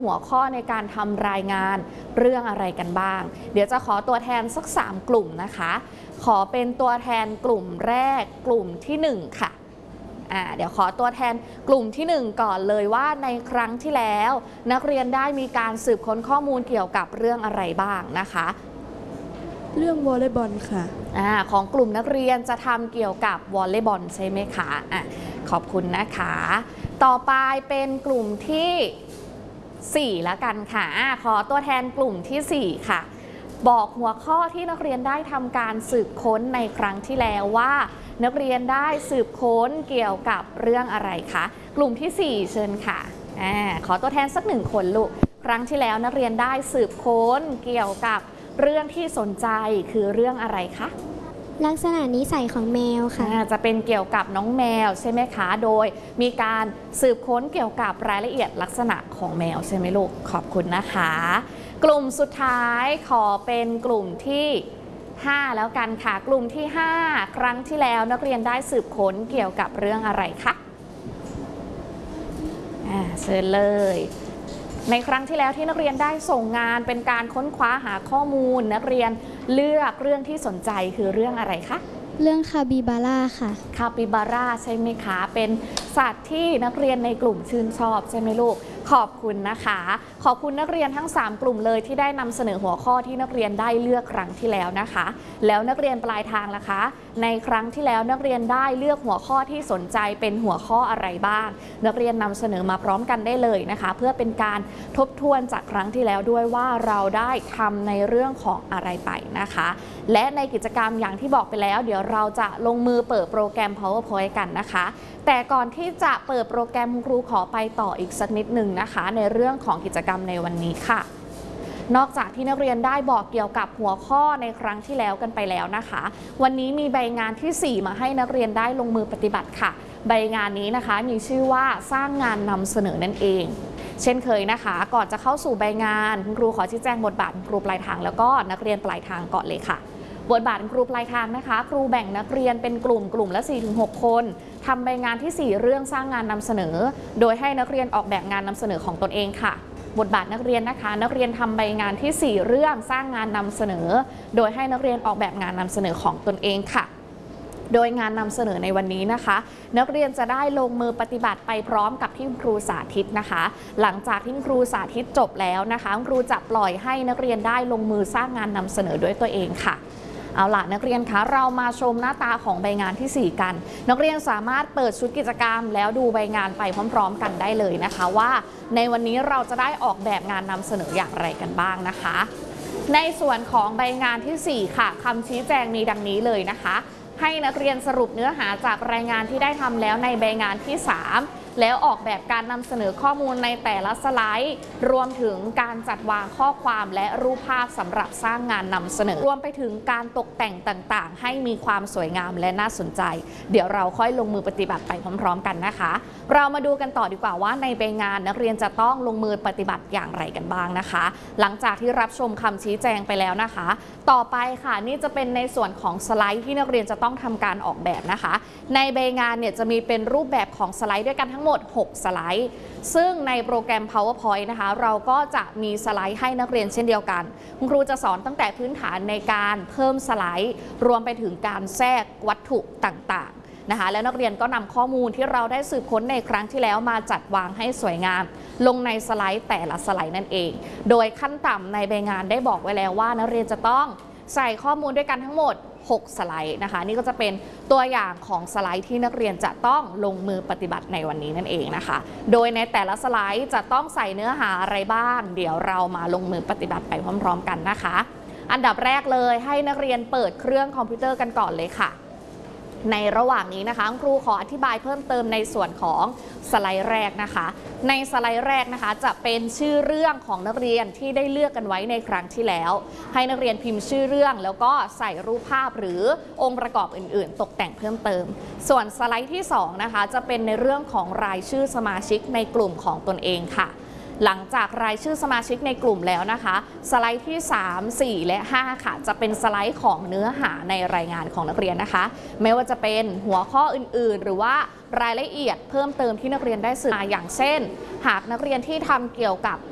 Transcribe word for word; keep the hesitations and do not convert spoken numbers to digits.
หัวข้อในการทำรายงานเรื่องอะไรกันบ้างเดี๋ยวจะขอตัวแทนสักสามกลุ่มนะคะขอเป็นตัวแทนกลุ่มแรกกลุ่มที่หนึ่งค่ะอ่าเดี๋ยวขอตัวแทนกลุ่มที่หนึ่งก่อนเลยว่าในครั้งที่แล้วนักเรียนได้มีการสืบค้นข้อมูลเกี่ยวกับเรื่องอะไรบ้างนะคะเรื่องวอลเลย์บอลค่ะอ่าของกลุ่มนักเรียนจะทำเกี่ยวกับวอลเลย์บอลใช่ไหมคะอ่ะขอบคุณนะคะต่อไปเป็นกลุ่มที่สี่แล้วกันค่ะขอตัวแทนกลุ่มที่สี่ค่ะบอกหัวข้อที่นักเรียนได้ทำการสืบค้นในครั้งที่แล้วว่านักเรียนได้สืบค้นเกี่ยวกับเรื่องอะไรคะกลุ่มที่สี่เชิญค่ะอ่าขอตัวแทนสักหนึ่งคนลูกครั้งที่แล้วนักเรียนได้สืบค้นเกี่ยวกับเรื่องที่สนใจคือเรื่องอะไรคะลักษณะนิสัยของแมวค่ะจะเป็นเกี่ยวกับน้องแมวใช่ไหมคะโดยมีการสืบค้นเกี่ยวกับรายละเอียดลักษณะของแมวใช่ไหมลูกขอบคุณนะคะกลุ่มสุดท้ายขอเป็นกลุ่มที่ห้าแล้วกันค่ะกลุ่มที่ห้าครั้งที่แล้วนักเรียนได้สืบค้นเกี่ยวกับเรื่องอะไรคะอ่าเชิญเลยในครั้งที่แล้วที่นักเรียนได้ส่งงานเป็นการค้นคว้าหาข้อมูลนักเรียนเลือกเรื่องที่สนใจคือเรื่องอะไรคะเรื่องคาปิบาร่าค่ะคาปิบาร่าใช่ไหมคะเป็นสัตว์ที่นักเรียนในกลุ่มชื่นชอบใช่ไหมลูกขอบคุณนะคะขอบคุณนักเรียนทั้งสามกลุ่มเลยที่ได้นำเสนอหัวข้อที่นักเรียนได้เลือกครั้งที่แล้วนะคะแล้วนักเรียนปลายทางล่ะคะในครั้งที่แล้วนักเรียนได้เลือกหัวข้อที่สนใจเป็นหัวข้ออะไรบ้างนักเรียนนำเสนอมาพร้อมกันได้เลยนะคะเพื่อเป็นการทบทวนจากครั้งที่แล้วด้วยว่าเราได้ทำในเรื่องของอะไรไปนะคะและในกิจกรรมอย่างที่บอกไปแล้วเดี๋ยวเราจะลงมือเปิดโปรแกรม PowerPoint กันนะคะแต่ก่อนที่จะเปิดโปรแกรมครูขอไปต่ออีกสักนิดหนึ่งนะคะในเรื่องของกิจกรรมในวันนี้ค่ะนอกจากที่นักเรียนได้บอกเกี่ยวกับหัวข้อในครั้งที่แล้วกันไปแล้วนะคะวันนี้มีใบงานที่สี่มาให้นักเรียนได้ลงมือปฏิบัติค่ะใบงานนี้นะคะมีชื่อว่าสร้างงานนำเสนอนั่นเองเช่นเคยนะคะก่อนจะเข้าสู่ใบงานครูขอชี้แจงบทบาทครูปลายทางแล้วก็นักเรียนปลายทางก่อนเลยค่ะบทบาทครูปลายทางนะคะครูแบ่งนักเรียนเป็นกลุ่มกลุ่มละ สี่ถึงหก คนทำใบงานที่สี่เรื่องสร้างงานนำเสนอโดยให้นักเรียนออกแบบงานนำเสนอของตนเองค่ะบทบาทนักเรียนนะคะนักเรียนทำใบงานที่สี่เรื่องสร้างงานนำเสนอโดยให้นักเรียนออกแบบงานนำเสนอของตนเองค่ะโดยงานนำเสนอในวันนี้นะคะนักเรียนจะได้ลงมือปฏิบัติไปพร้อมกับที่ครูสาธิตนะคะหลังจากที่ครูสาธิตจบแล้วนะคะครูจะปล่อยให้นักเรียนได้ลงมือสร้างงานนำเสนอด้วยตัวเองค่ะเอาล่ะนักเรียนคะเรามาชมหน้าตาของใบงานที่สี่กันนักเรียนสามารถเปิดชุดกิจกรรมแล้วดูใบงานไปพร้อมๆกันได้เลยนะคะว่าในวันนี้เราจะได้ออกแบบงานนำเสนออย่างไรกันบ้างนะคะในส่วนของใบงานที่สี่ค่ะคำชี้แจงมีดังนี้เลยนะคะให้นักเรียนสรุปเนื้อหาจากรายงานที่ได้ทำแล้วในใบงานที่สามแล้วออกแบบการนำเสนอข้อมูลในแต่ละสไลด์รวมถึงการจัดวางข้อความและรูปภาพสำหรับสร้างงานนำเสนอรวมไปถึงการตกแต่งต่างๆให้มีความสวยงามและน่าสนใจเดี๋ยวเราค่อยลงมือปฏิบัติไปพร้อมๆกันนะคะเรามาดูกันต่อดีกว่าว่าในใบงานนักเรียนจะต้องลงมือปฏิบัติอย่างไรกันบ้างนะคะหลังจากที่รับชมคำชี้แจงไปแล้วนะคะต่อไปค่ะนี่จะเป็นในส่วนของสไลด์ที่นักเรียนจะต้องทำการออกแบบนะคะในใบงานเนี่ยจะมีเป็นรูปแบบของสไลด์ด้วยกันทั้งหมดหกสไลด์ซึ่งในโปรแกรม PowerPoint นะคะเราก็จะมีสไลด์ให้นักเรียนเช่นเดียวกันคุณครูจะสอนตั้งแต่พื้นฐานในการเพิ่มสไลด์รวมไปถึงการแทรกวัตถุต่างๆนะคะแล้วนักเรียนก็นำข้อมูลที่เราได้สืบค้นในครั้งที่แล้วมาจัดวางให้สวยงามลงในสไลด์แต่ละสไลด์นั่นเองโดยขั้นต่ำในใบงานได้บอกไว้แล้วว่านักเรียนจะต้องใส่ข้อมูลด้วยกันทั้งหมดหกสไลด์นะคะนี่ก็จะเป็นตัวอย่างของสไลด์ที่นักเรียนจะต้องลงมือปฏิบัติในวันนี้นั่นเองนะคะโดยในแต่ละสไลด์จะต้องใส่เนื้อหาอะไรบ้างเดี๋ยวเรามาลงมือปฏิบัติไปพร้อมๆกันนะคะอันดับแรกเลยให้นักเรียนเปิดเครื่องคอมพิวเตอร์กันก่อนเลยค่ะในระหว่างนี้นะคะครูขออธิบายเพิ่มเติมในส่วนของสไลด์แรกนะคะในสไลด์แรกนะคะจะเป็นชื่อเรื่องของนักเรียนที่ได้เลือกกันไว้ในครั้งที่แล้วให้นักเรียนพิมพ์ชื่อเรื่องแล้วก็ใส่รูปภาพหรือองค์ประกอบอื่นๆตกแต่งเพิ่มเติมส่วนสไลด์ที่สองนะคะจะเป็นในเรื่องของรายชื่อสมาชิกในกลุ่มของตนเองค่ะหลังจากรายชื่อสมาชิกในกลุ่มแล้วนะคะสไลด์ที่สาม สี่และห้าค่ะจะเป็นสไลด์ของเนื้อหาในรายงานของนักเรียนนะคะไม่ว่าจะเป็นหัวข้ออื่นๆหรือว่ารายละเอียดเพิ่มเติมที่นักเรียนได้สื่อมาอย่างเช่นหากนักเรียนที่ทำเกี่ยวกับ